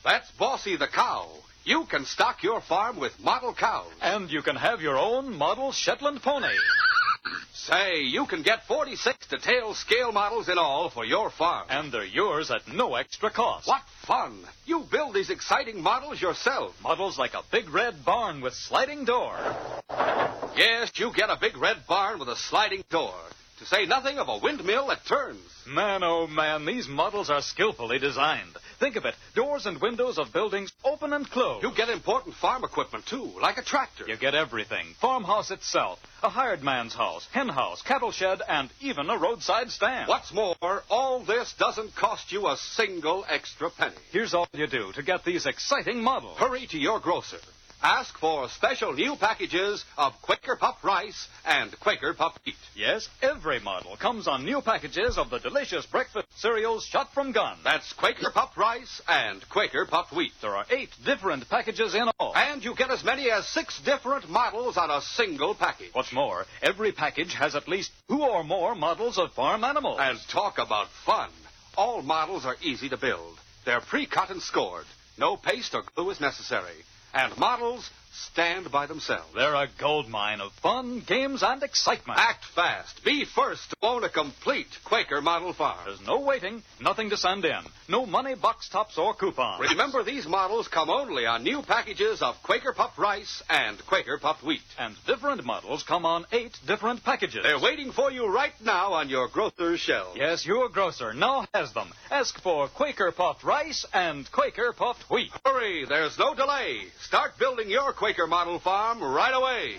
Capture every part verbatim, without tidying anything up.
That's Bossy the cow. You can stock your farm with model cows. And you can have your own model Shetland pony. Say, you can get forty-six detailed scale models in all for your farm. And they're yours at no extra cost. What fun! You build these exciting models yourself. Models like a big red barn with sliding door. Yes, you get a big red barn with a sliding door. To say nothing of a windmill that turns. Man, oh man, these models are skillfully designed. Think of it. Doors and windows of buildings open and close. You get important farm equipment, too, like a tractor. You get everything. Farmhouse itself, a hired man's house, hen house, cattle shed, and even a roadside stand. What's more, all this doesn't cost you a single extra penny. Here's all you do to get these exciting models. Hurry to your grocer. Ask for special new packages of Quaker Puffed Rice and Quaker Puffed Wheat. Yes, every model comes on new packages of the delicious breakfast cereals shot from guns. That's Quaker Puffed Rice and Quaker Puffed Wheat. There are eight different packages in all. And you get as many as six different models on a single package. What's more, every package has at least two or more models of farm animals. And talk about fun. All models are easy to build. They're pre-cut and scored. No paste or glue is necessary. And models stand by themselves. They're a goldmine of fun, games, and excitement. Act fast. Be first to own a complete Quaker model farm. There's no waiting, nothing to send in, no money, box tops, or coupons. Remember, these models come only on new packages of Quaker Puffed Rice and Quaker Puffed Wheat. And different models come on eight different packages. They're waiting for you right now on your grocer's shelves. Yes, your grocer now has them. Ask for Quaker Puffed Rice and Quaker Puffed Wheat. Hurry, there's no delay. Start building your Quaker model farm right away.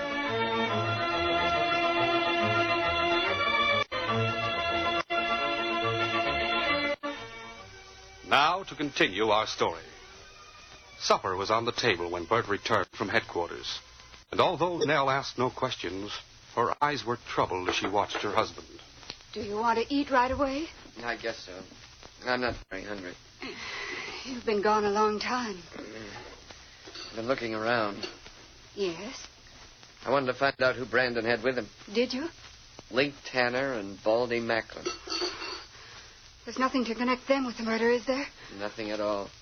Now to continue our story. Supper was on the table when Bert returned from headquarters. And although Nell asked no questions, her eyes were troubled as she watched her husband. Do you want to eat right away? I guess so. I'm not very hungry. You've been gone a long time. I've been looking around. Yes? I wanted to find out who Brandon had with him. Did you? Link Tanner and Baldy Macklin. There's nothing to connect them with the murder, is there? Nothing at all.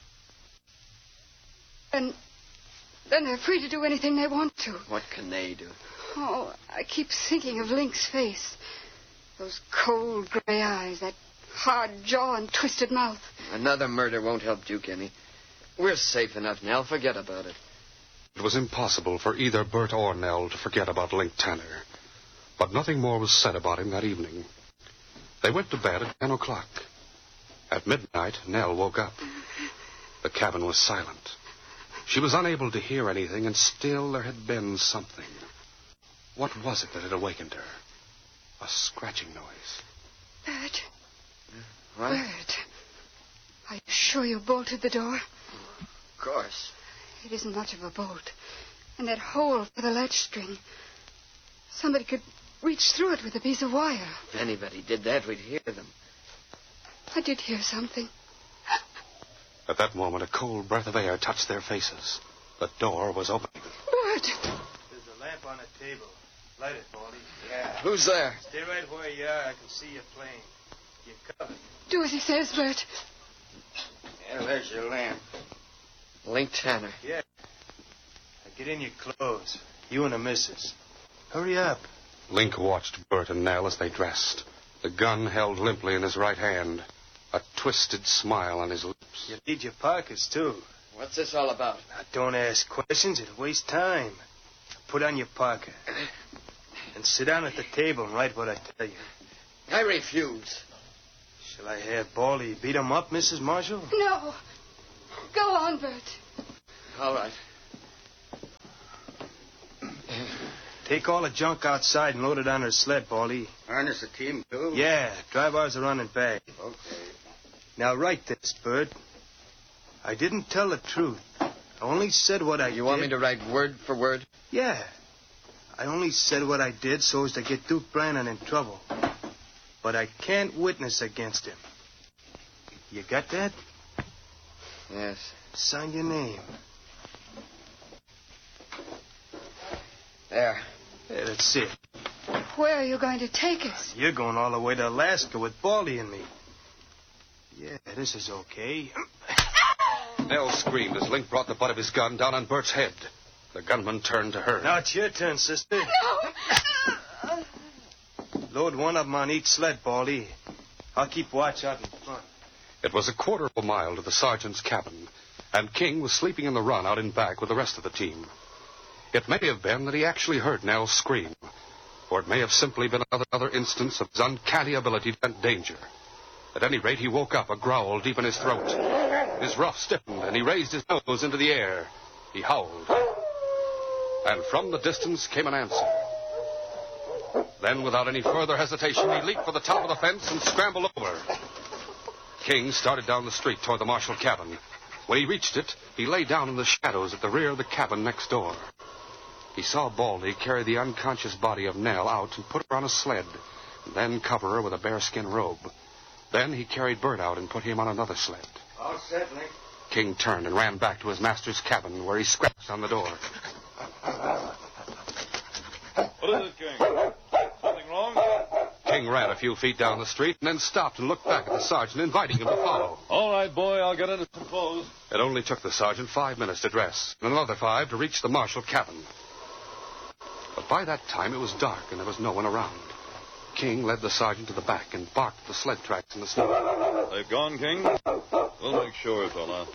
And then they're free to do anything they want to. What can they do? Oh, I keep thinking of Link's face. Those cold gray eyes, that hard jaw and twisted mouth. Another murder won't help Duke any. We're safe enough, Nell. Forget about it. It was impossible for either Bert or Nell to forget about Link Tanner. But nothing more was said about him that evening. They went to bed at ten o'clock. At midnight, Nell woke up. The cabin was silent. She was unable to hear anything, and still there had been something. What was it that had awakened her? A scratching noise. Bert. What? Bert. Are you sure you bolted the door? Of course. It isn't much of a bolt. And that hole for the latch string. Somebody could reach through it with a piece of wire. If anybody did that, we'd hear them. I did hear something. At that moment, a cold breath of air touched their faces. The door was opening. Bert! There's a lamp on the table. Light it, Baldy. Yeah. Who's there? Stay right where you are. I can see you plain. You're covered. Do as he says, Bert. Yeah, there's your lamp. Link Tanner. Yeah. Now get in your clothes. You and the missus. Hurry up. Link watched Bert and Nell as they dressed. The gun held limply in his right hand. A twisted smile on his lips. You need your pockets, too. What's this all about? Now, don't ask questions. It'll waste time. Put on your pocket. And sit down at the table and write what I tell you. I refuse. Shall I have Baldy beat him up, Missus Marshall? No. Go on, Bert. All right. Take all the junk outside and load it on her sled, Baldy. Harness the team, too? Yeah, drive ours around and back. Okay. Now write this, Bert. I didn't tell the truth. I only said what I did. You want me to write word for word? Yeah. I only said what I did so as to get Duke Brandon in trouble. But I can't witness against him. You got that? Yes. Sign your name. There. Yeah, that's it. Where are you going to take us? You're going all the way to Alaska with Baldy and me. Yeah, this is okay. Nell screamed as Link brought the butt of his gun down on Bert's head. The gunman turned to her. Now it's your turn, sister. No! Load one of them on each sled, Baldy. I'll keep watch out in front. It was a quarter of a mile to the sergeant's cabin, and King was sleeping in the run out in back with the rest of the team. It may have been that he actually heard Nell scream, or it may have simply been another, another instance of his uncanny ability to scent danger. At any rate, he woke up, a growl deep in his throat. His ruff stiffened, and he raised his nose into the air. He howled. And from the distance came an answer. Then, without any further hesitation, he leaped for the top of the fence and scrambled over. King started down the street toward the Marshall cabin. When he reached it, he lay down in the shadows at the rear of the cabin next door. He saw Baldy carry the unconscious body of Nell out and put her on a sled, and then cover her with a bearskin robe. Then he carried Bert out and put him on another sled. All set, Link. King turned and ran back to his master's cabin, where he scratched on the door. What is it, King? Something wrong? King ran a few feet down the street and then stopped and looked back at the sergeant, inviting him to follow. All right, boy, I'll get into some clothes. It only took the sergeant five minutes to dress, and another five to reach the Marshall cabin. But by that time, it was dark and there was no one around. King led the sergeant to the back and barked at the sled tracks in the snow. They've gone, King? We'll make sure, fella.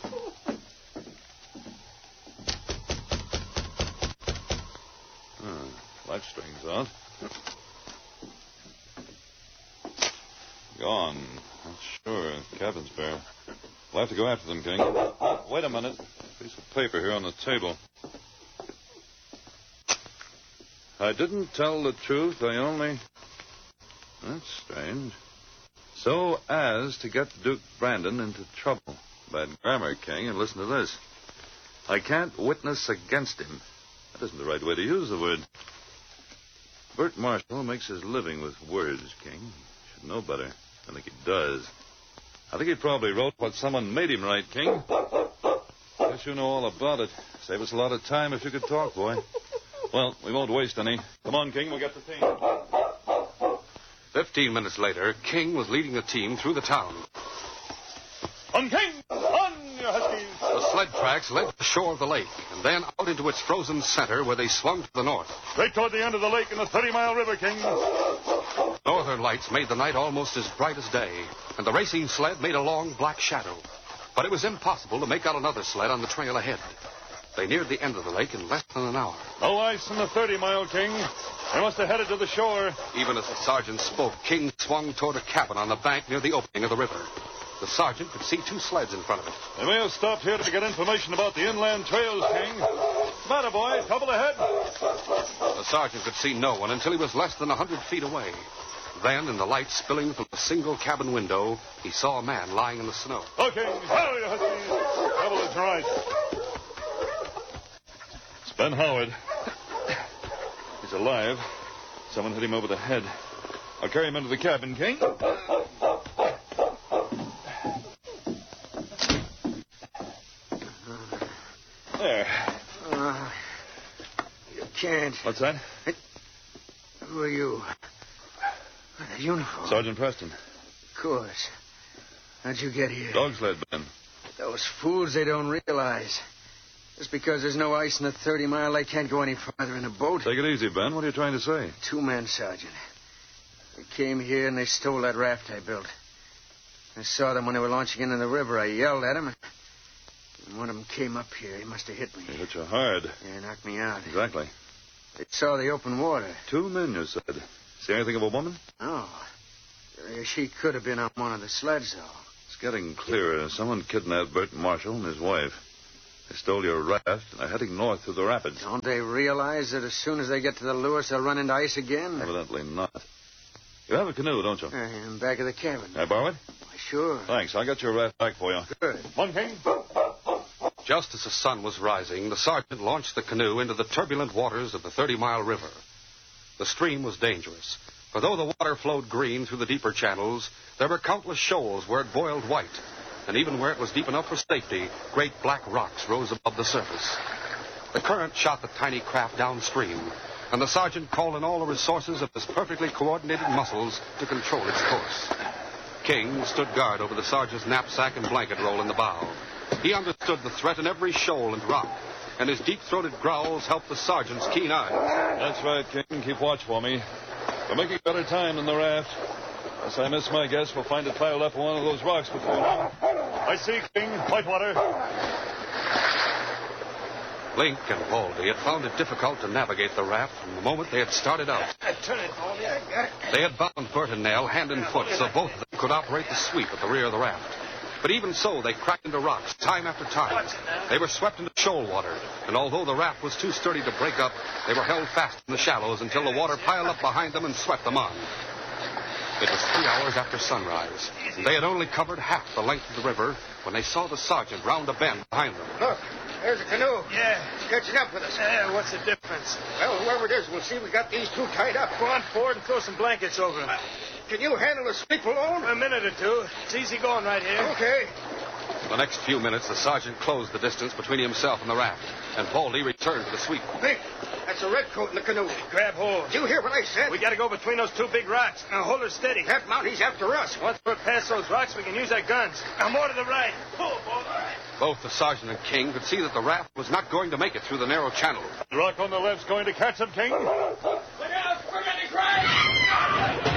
Hmm, latch string's out. Gone. That's sure. Cabin's bare. We'll have to go after them, King. Wait a minute. Piece of paper here on the table. I didn't tell the truth. I only... That's strange. So as to get Duke Brandon into trouble. Bad grammar, King, and listen to this. I can't witness against him. That isn't the right way to use the word. Bert Marshall makes his living with words, King. You should know better. I think he does. I think he probably wrote what someone made him write, King. Guess you know all about it. Save us a lot of time if you could talk, boy. Well, we won't waste any. Come on, King, we'll get the team. Fifteen minutes later, King was leading the team through the town. On, King! On, you huskies! The sled tracks led to the shore of the lake, and then out into its frozen center where they swung to the north. Straight toward the end of the lake in the thirty-mile river, King. Northern lights made the night almost as bright as day, and the racing sled made a long black shadow. But it was impossible to make out another sled on the trail ahead. They neared the end of the lake in less than an hour. No ice in the thirty-mile, King. They must have headed to the shore. Even as the sergeant spoke, King swung toward a cabin on the bank near the opening of the river. The sergeant could see two sleds in front of it. They may have stopped here to get information about the inland trails, King. What's the matter, boy? Trouble ahead? The sergeant could see no one until he was less than a hundred feet away. Then, in the light spilling from a single cabin window, he saw a man lying in the snow. Oh, King. Hurry, huskies. Trouble is right. It's Ben Howard. He's alive. Someone hit him over the head. I'll carry him into the cabin, King. There. Uh, you can't. What's that? Who are you? The uniform. Sergeant Preston. Of course. How'd you get here? Dog sled, Ben. Those fools, they don't realize. Just because there's no ice in the thirty-mile, they can't go any farther in a boat. Take it easy, Ben. What are you trying to say? Two men, Sergeant. They came here and they stole that raft I built. I saw them when they were launching into the river. I yelled at them. And one of them came up here. He must have hit me. He hit you hard. Yeah, knocked me out. Exactly. They saw the open water. Two men, you said. See anything of a woman? No. Uh, She could have been on one of the sleds, though. It's getting clearer. Someone kidnapped Bert Marshall and his wife. They stole your raft and are heading north through the rapids. Don't they realize that as soon as they get to the Lewis, they'll run into ice again? Evidently not. You have a canoe, don't you? Uh, in back of the cabin. Can I borrow it? Why, sure. Thanks. I'll get your raft back for you. Good. One, King. Just as the sun was rising, the sergeant launched the canoe into the turbulent waters of the thirty-mile river. The stream was dangerous, for though the water flowed green through the deeper channels, there were countless shoals where it boiled white, and even where it was deep enough for safety, great black rocks rose above the surface. The current shot the tiny craft downstream, and the sergeant called in all the resources of his perfectly coordinated muscles to control its course. King stood guard over the sergeant's knapsack and blanket roll in the bow. He understood the threat in every shoal and rock, and his deep-throated growls helped the sergeant's keen eyes. That's right, King. Keep watch for me. We're making better time than the raft. Unless I miss my guess, we'll find it piled up on one of those rocks before long. I see, King. Whitewater. Link and Baldy had found it difficult to navigate the raft from the moment they had started out. Turn it, Baldy. I got it. They had bound Bert and Nell hand and foot so both of them could operate the sweep at the rear of the raft. But even so, they cracked into rocks time after time. They were swept into shoal water, and although the raft was too sturdy to break up, they were held fast in the shallows until the water piled up behind them and swept them on. It was three hours after sunrise, and they had only covered half the length of the river when they saw the sergeant round a bend behind them. Look, there's a canoe. Yeah. It's catching up with us. Yeah, what's the difference? Well, whoever it is, we'll see we got these two tied up. Go on forward and throw some blankets over them. Can you handle the sweep alone? A minute or two. It's easy going right here. Okay. For the next few minutes, the sergeant closed the distance between himself and the raft, and Baldy returned to the sweep. Nick, that's a redcoat in the canoe. Grab hold. Did you hear what I said? We got to go between those two big rocks. Now hold her steady. That mount, he's after us. Once we're past those rocks, we can use our guns. Now more to the right. Pull, pull. Both the sergeant and King could see that the raft was not going to make it through the narrow channel. The rock on the left's going to catch them, King. Look out! We're getting crashed!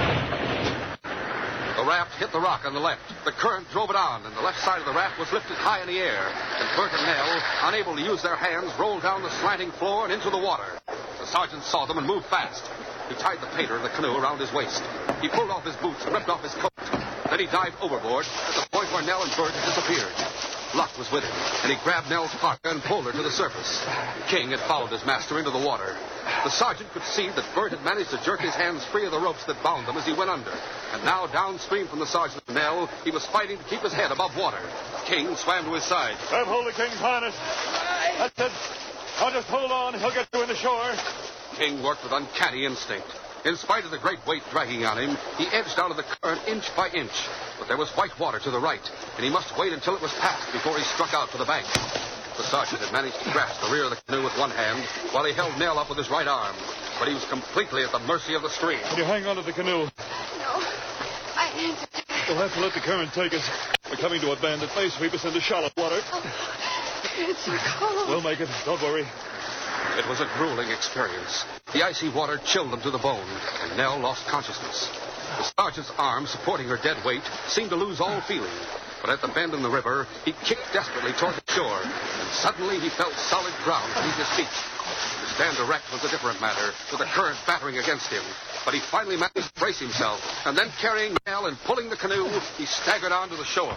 The raft hit the rock on the left. The current drove it on, and the left side of the raft was lifted high in the air. And Bert and Nell, unable to use their hands, rolled down the slanting floor and into the water. The sergeant saw them and moved fast. He tied the painter of the canoe around his waist. He pulled off his boots and ripped off his coat. Then he dived overboard at the point where Nell and Bert had disappeared. Luck was with him, and he grabbed Nell's parka and pulled her to the surface. King had followed his master into the water. The sergeant could see that Bert had managed to jerk his hands free of the ropes that bound them as he went under. And now, downstream from the sergeant and Nell, he was fighting to keep his head above water. King swam to his side. Grab hold of King's harness. That's it. Now just hold on. He'll get you in the shore. King worked with uncanny instinct. In spite of the great weight dragging on him, he edged out of the current inch by inch. But there was white water to the right, and he must wait until it was past before he struck out for the bank. The sergeant had managed to grasp the rear of the canoe with one hand while he held Nell up with his right arm. But he was completely at the mercy of the stream. Can you hang on to the canoe? No, I can't. We'll have to let the current take us. We're coming to a bend that may sweep us into shallow water. Oh, it's so cold. We'll make it. Don't worry. It was a grueling experience. The icy water chilled them to the bone, and Nell lost consciousness. The sergeant's arm, supporting her dead weight, seemed to lose all feeling. But at the bend in the river, he kicked desperately toward the shore, and suddenly he felt solid ground beneath his feet. To stand erect was a different matter, with the current battering against him. But he finally managed to brace himself, and then carrying Nell and pulling the canoe, he staggered onto the shore.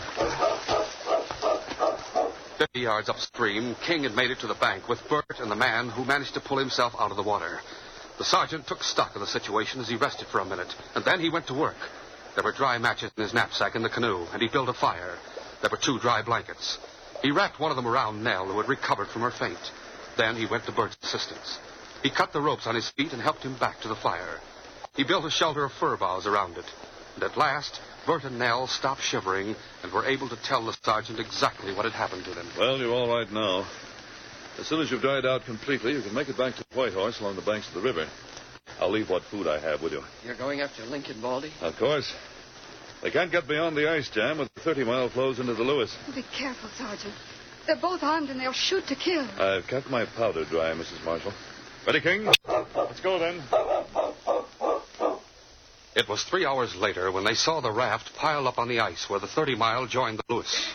Fifty yards upstream, King had made it to the bank with Bert and the man who managed to pull himself out of the water. The sergeant took stock of the situation as he rested for a minute, and then he went to work. There were dry matches in his knapsack in the canoe, and he built a fire. There were two dry blankets. He wrapped one of them around Nell, who had recovered from her faint. Then he went to Bert's assistance. He cut the ropes on his feet and helped him back to the fire. He built a shelter of fir boughs around it. And at last, Bert and Nell stopped shivering and were able to tell the sergeant exactly what had happened to them. Well, you're all right now. As soon as you've dried out completely, you can make it back to White Horse along the banks of the river. I'll leave what food I have with you. You're going after Lincoln, Baldy? Of course. They can't get beyond the ice jam with the thirty-mile flows into the Lewis. Be careful, Sergeant. They're both armed and they'll shoot to kill. I've kept my powder dry, Missus Marshall. Ready, King? Let's go, then. It was three hours later when they saw the raft pile up on the ice where the thirty-mile joined the Lewis.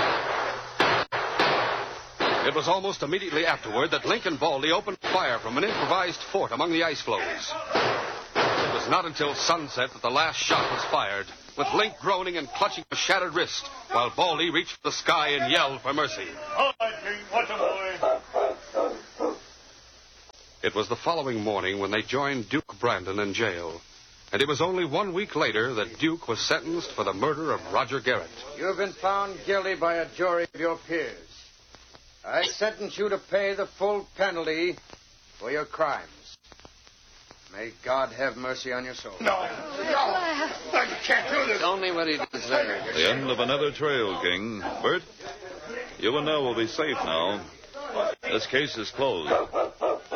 It was almost immediately afterward that Lincoln Baldy opened fire from an improvised fort among the ice floes. It was not until sunset that the last shot was fired, with Link groaning and clutching a shattered wrist, while Baldy reached for the sky and yelled for mercy. All right, King. Watch him, boy. It was the following morning when they joined Duke Brandon in jail. And it was only one week later that Duke was sentenced for the murder of Roger Garrett. You've been found guilty by a jury of your peers. I sentence you to pay the full penalty for your crimes. May God have mercy on your soul. No. No. No, you can't do this. It's only what he deserves. The end of another trail, King. Bert, you and Nell will be safe now. This case is closed.